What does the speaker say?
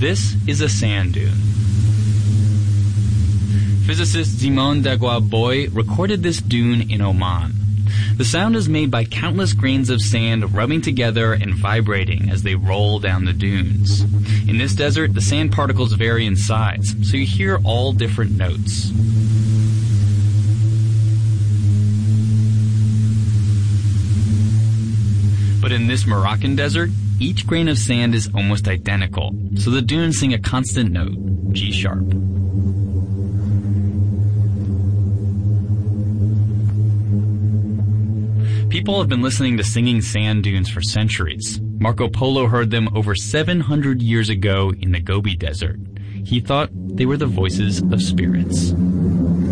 This is a sand dune. Physicist Simon Dagua-Boy recorded this dune in Oman. The sound is made by countless grains of sand rubbing together and vibrating as they roll down the dunes. In this desert, the sand particles vary in size, so you hear all different notes. But in this Moroccan desert, each grain of sand is almost identical, so the dunes sing a constant note, G-sharp. People have been listening to singing sand dunes for centuries. Marco Polo heard them over 700 years ago in the Gobi Desert. He thought they were the voices of spirits.